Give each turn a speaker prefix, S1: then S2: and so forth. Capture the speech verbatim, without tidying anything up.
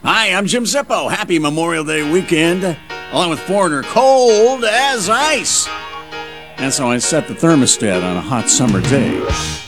S1: Hi, I'm Jim Zippo. Happy Memorial Day weekend, along with Foreigner, cold as ice. That's how I set the thermostat on a hot summer day.